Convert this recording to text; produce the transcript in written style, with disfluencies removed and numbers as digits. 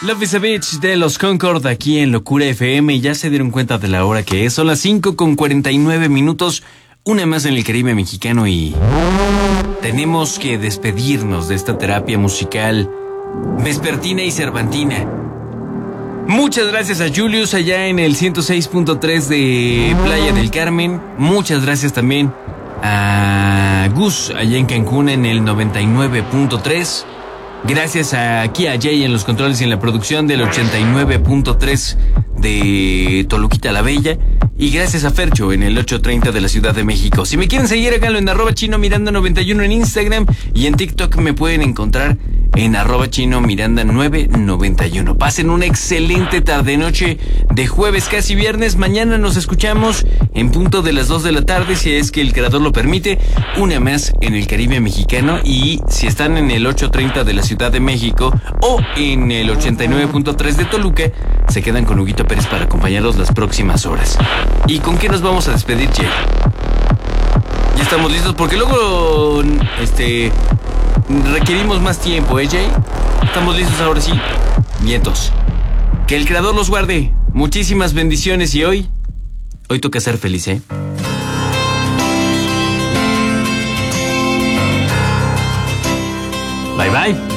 Love is a Bitch de los Concord aquí en Locura FM. Ya se dieron cuenta de la hora que es. Son las 5:49. Una más en el Caribe mexicano y tenemos que despedirnos de esta terapia musical vespertina y cervantina. Muchas gracias a Julius allá en el 106.3 de Playa del Carmen. Muchas gracias también a Gus allá en Cancún en el 99.3. Gracias aquí a Jay en los controles y en la producción del 89.3 de Toluquita la Bella. Y gracias a Fercho en el 830 de la Ciudad de México. Si me quieren seguir, háganlo en @chinomiranda91 en Instagram. Y en TikTok me pueden encontrar en @chinomiranda991. Pasen una excelente tarde-noche de jueves, casi viernes. Mañana nos escuchamos en punto de las 2 de la tarde, si es que el creador lo permite. Una más en el Caribe mexicano. Y si están en el 830 de la Ciudad de México o en el 89.3 de Toluca, se quedan con Huguito Pérez para acompañarlos las próximas horas. ¿Y con qué nos vamos a despedir, Jay? Ya estamos listos porque luego requerimos más tiempo, Jay. ¿Estamos listos ahora sí? Vientos. Que el creador los guarde. Muchísimas bendiciones y hoy toca ser feliz, Bye bye.